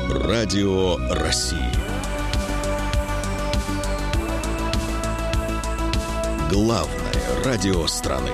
Радио России. Главное радио страны.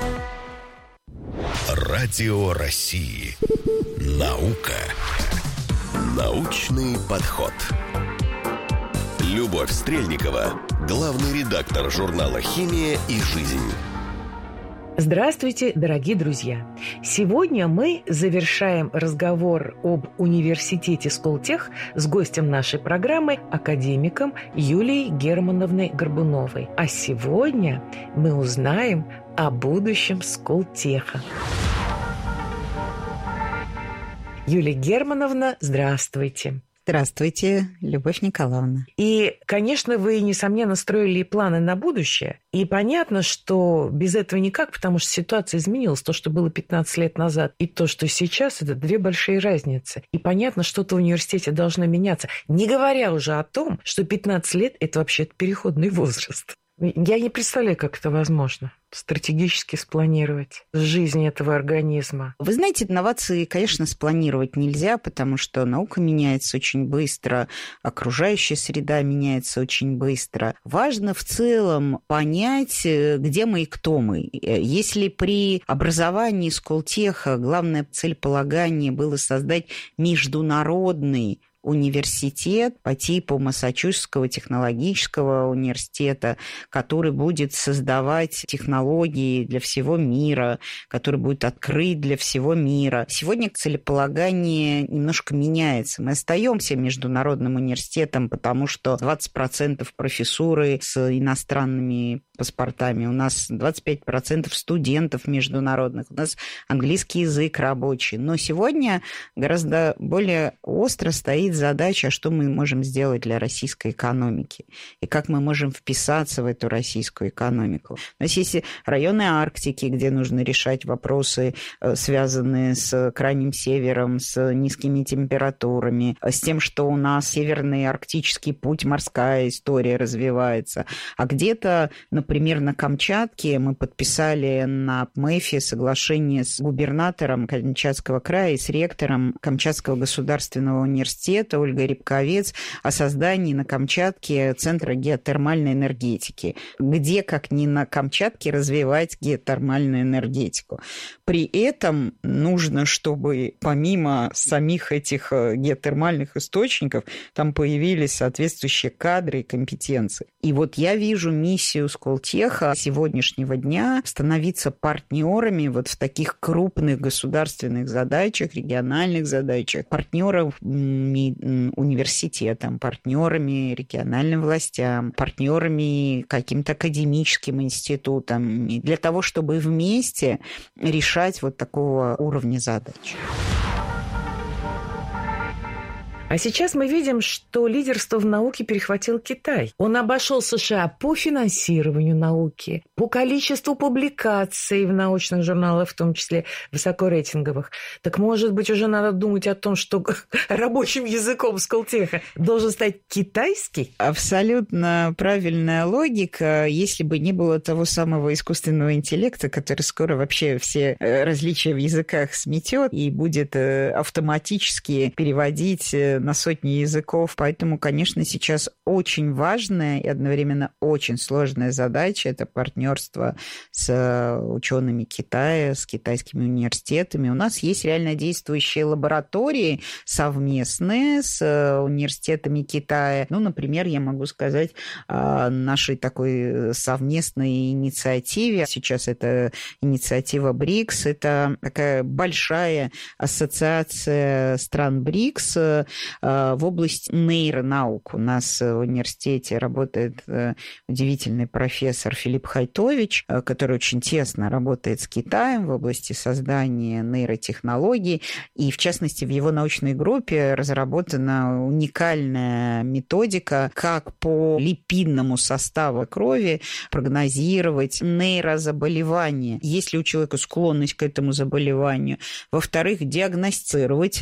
Радио России. Наука. Научный подход. Любовь Стрельникова, главный редактор журнала «Химия и жизнь». Здравствуйте, дорогие друзья! Сегодня мы завершаем разговор об университете Сколтех с гостем нашей программы, академиком Юлией Германовной Горбуновой. А сегодня мы узнаем о будущем Сколтеха. Юлия Германовна, здравствуйте! Здравствуйте, Любовь Николаевна. И, конечно, вы, несомненно, строили планы на будущее. И понятно, что без этого никак, потому что ситуация изменилась. То, что было 15 лет назад, и то, что сейчас, это две большие разницы. И понятно, что-то в университете должно меняться. Не говоря уже о том, что 15 лет – это вообще-то переходный возраст. Я не представляю, как это возможно стратегически спланировать жизнь этого организма. Вы знаете, инновации, конечно, спланировать нельзя, потому что наука меняется очень быстро, окружающая среда меняется очень быстро. Важно в целом понять, где мы и кто мы. Если при образовании Сколтеха главное целеполагание было создать международный университет по типу Массачусетского технологического университета, который будет создавать технологии для всего мира, который будет открыт для всего мира. Сегодня целеполагание немножко меняется. Мы остаемся международным университетом, потому что 20% профессуры с иностранными паспортами, у нас 25% студентов международных, у нас английский язык рабочий. Но сегодня гораздо более остро стоит задача, что мы можем сделать для российской экономики и как мы можем вписаться в эту российскую экономику. У нас есть районы Арктики, где нужно решать вопросы, связанные с крайним севером, с низкими температурами, с тем, что у нас северный арктический путь, морская история развивается. А где-то, например, на Камчатке мы подписали на МЭФе соглашение с губернатором Камчатского края и с ректором Камчатского государственного университета Ольгой Рябковец о создании на Камчатке Центра геотермальной энергетики. Где, как ни на Камчатке, развивать геотермальную энергетику. При этом нужно, чтобы помимо самих этих геотермальных источников там появились соответствующие кадры и компетенции. И вот я вижу миссию Сколтеха сегодняшнего дня становиться партнерами вот в таких крупных государственных задачах, региональных задачах, партнеров университетам, партнерами региональным властям, партнерами каким-то академическим институтам, для того, чтобы вместе решать вот такого уровня задач. А сейчас мы видим, что лидерство в науке перехватил Китай. Он обошел США по финансированию науки, по количеству публикаций в научных журналах, в том числе высокорейтинговых. Так, может быть, уже надо думать о том, что рабочим языком Сколтеха должен стать китайский? Абсолютно правильная логика. Если бы не было того самого искусственного интеллекта, который скоро вообще все различия в языках сметет и будет автоматически переводить на сотни языков. Поэтому, конечно, сейчас очень важная и одновременно очень сложная задача – это партнерство с учеными Китая, с китайскими университетами. У нас есть реально действующие лаборатории совместные с университетами Китая. Ну, например, я могу сказать о нашей такой совместной инициативе. Сейчас это инициатива БРИКС. Это такая большая ассоциация стран БРИКС в области нейронаук. У нас в университете работает удивительный профессор Филипп Хайтович, который очень тесно работает с Китаем в области создания нейротехнологий. И, в частности, в его научной группе разработана уникальная методика, как по липидному составу крови прогнозировать нейрозаболевания, есть ли у человека склонность к этому заболеванию. Во-вторых, диагностировать